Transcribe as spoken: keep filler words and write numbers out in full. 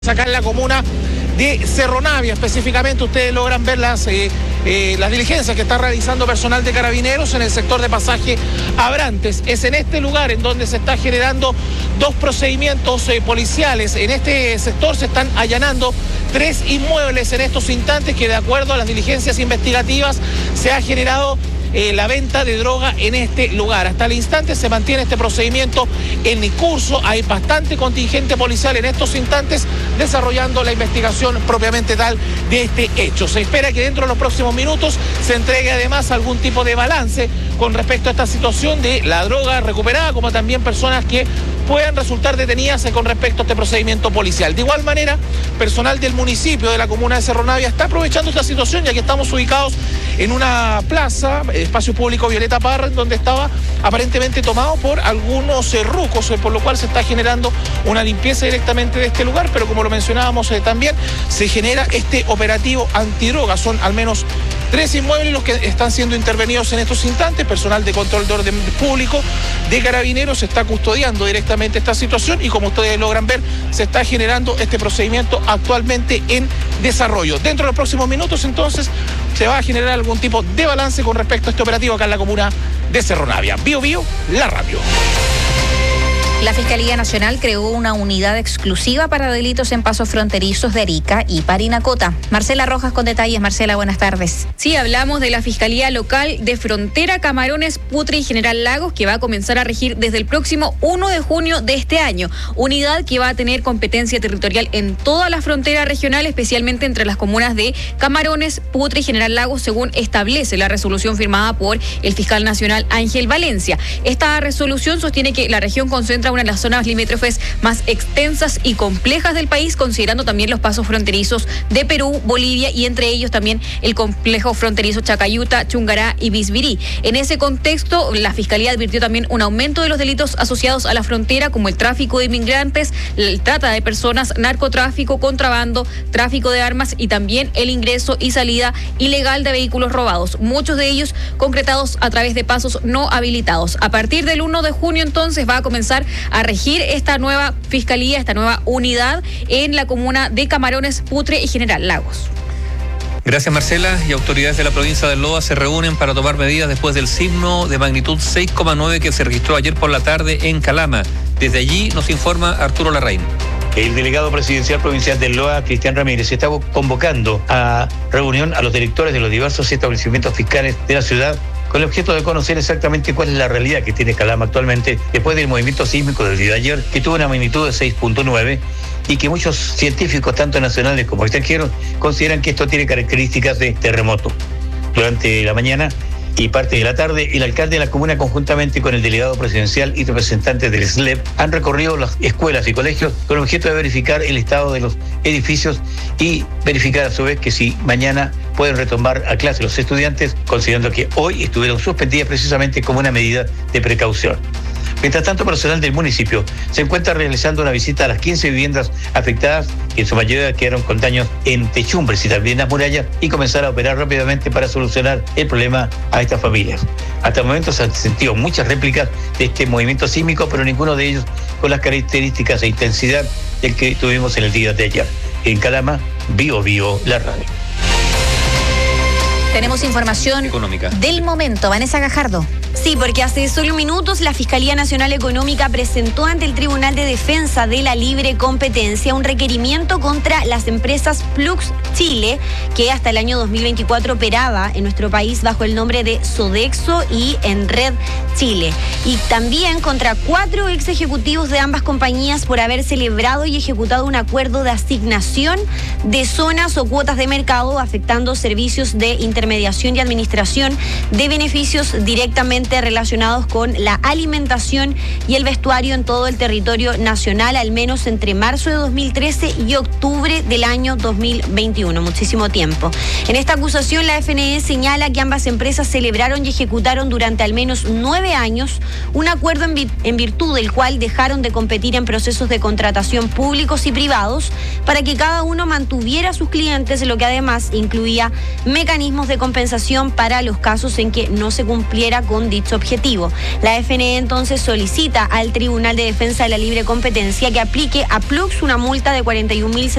Acá en la comuna de Cerro Navia, específicamente ustedes logran ver las, eh, eh, las diligencias que está realizando personal de Carabineros en el sector de pasaje Abrantes. Es en este lugar en donde se está generando dos procedimientos eh, policiales. En este sector se están allanando tres inmuebles en estos instantes que, de acuerdo a las diligencias investigativas, se ha generado Eh, la venta de droga en este lugar. Hasta el instante se mantiene este procedimiento en curso. Hay bastante contingente policial en estos instantes desarrollando la investigación propiamente tal de este hecho. Se espera que dentro de los próximos minutos se entregue además algún tipo de balance con respecto a esta situación de la droga recuperada, como también personas que puedan resultar detenidas con respecto a este procedimiento policial. De igual manera, personal del municipio de la comuna de Cerro Navia está aprovechando esta situación, ya que estamos ubicados en una plaza, espacio público Violeta Parra, donde estaba aparentemente tomado por algunos eh, rucos, eh, por lo cual se está generando una limpieza directamente de este lugar, pero como lo mencionábamos eh, también, se genera este operativo antidroga. Son al menos tres inmuebles los que están siendo intervenidos en estos instantes. Personal de control de orden público de Carabineros está custodiando directamente esta situación y, como ustedes logran ver, se está generando este procedimiento actualmente en desarrollo. Dentro de los próximos minutos, entonces, se va a generar algún tipo de balance con respecto a este operativo acá en la comuna de Cerro Navia. Bio Bio, la radio. La Fiscalía Nacional creó una unidad exclusiva para delitos en pasos fronterizos de Arica y Parinacota. Marcela Rojas con detalles. Marcela, buenas tardes. Sí, hablamos de la Fiscalía Local de Frontera, Camarones, Putre y General Lagos, que va a comenzar a regir desde el próximo primero de junio de este año. Unidad que va a tener competencia territorial en toda la frontera regional, especialmente entre las comunas de Camarones, Putre y General Lagos, según establece la resolución firmada por el fiscal nacional Ángel Valencia. Esta resolución sostiene que la región concentra una de las zonas limítrofes más extensas y complejas del país, considerando también los pasos fronterizos de Perú, Bolivia y entre ellos también el complejo fronterizo Chacayuta, Chungará y Bisbirí. En ese contexto, la Fiscalía advirtió también un aumento de los delitos asociados a la frontera, como el tráfico de inmigrantes, el trata de personas, narcotráfico, contrabando, tráfico de armas y también el ingreso y salida ilegal de vehículos robados, muchos de ellos concretados a través de pasos no habilitados. A partir del primero de junio, entonces, va a comenzar a regir esta nueva fiscalía, esta nueva unidad en la comuna de Camarones, Putre y General Lagos. Gracias, Marcela. Y autoridades de la provincia de Loa se reúnen para tomar medidas después del sismo de magnitud seis coma nueve que se registró ayer por la tarde en Calama. Desde allí nos informa Arturo Larraín. El delegado presidencial provincial de Loa, Cristian Ramírez, está convocando a reunión a los directores de los diversos establecimientos fiscales de la ciudad con el objeto de conocer exactamente cuál es la realidad que tiene Calama actualmente después del movimiento sísmico del día de ayer, que tuvo una magnitud de seis punto nueve y que muchos científicos, tanto nacionales como extranjeros, consideran que esto tiene características de terremoto. Durante la mañana y parte de la tarde, el alcalde de la comuna, conjuntamente con el delegado presidencial y representantes del S L E P, han recorrido las escuelas y colegios con el objeto de verificar el estado de los edificios y verificar a su vez que si mañana pueden retomar a clase los estudiantes, considerando que hoy estuvieron suspendidas precisamente como una medida de precaución. Mientras tanto, personal del municipio se encuentra realizando una visita a las quince viviendas afectadas, que en su mayoría quedaron con daños en techumbres y también las murallas, y comenzar a operar rápidamente para solucionar el problema a estas familias. Hasta el momento se han sentido muchas réplicas de este movimiento sísmico, pero ninguno de ellos con las características e intensidad del que tuvimos en el día de ayer. En Calama, Bio Bio, la radio. Tenemos información económica del momento. Vanessa Gajardo. Sí, porque hace solo minutos la Fiscalía Nacional Económica presentó ante el Tribunal de Defensa de la Libre Competencia un requerimiento contra las empresas Flux Chile, que hasta el año dos mil veinticuatro operaba en nuestro país bajo el nombre de Sodexo y Enred Chile. Y también contra cuatro ex ejecutivos de ambas compañías por haber celebrado y ejecutado un acuerdo de asignación de zonas o cuotas de mercado afectando servicios de intermediación y administración de beneficios directamente relacionados con la alimentación y el vestuario en todo el territorio nacional, al menos entre marzo de dos mil trece y octubre del año dos mil veintiuno, muchísimo tiempo. En esta acusación, la F N E señala que ambas empresas celebraron y ejecutaron durante al menos nueve años un acuerdo en, vir- en virtud del cual dejaron de competir en procesos de contratación públicos y privados para que cada uno mantuviera a sus clientes, lo que además incluía mecanismos de compensación para los casos en que no se cumpliera con dicho objetivo. La F N E entonces solicita al Tribunal de Defensa de la Libre Competencia que aplique a Plux una multa de cuarenta y un mil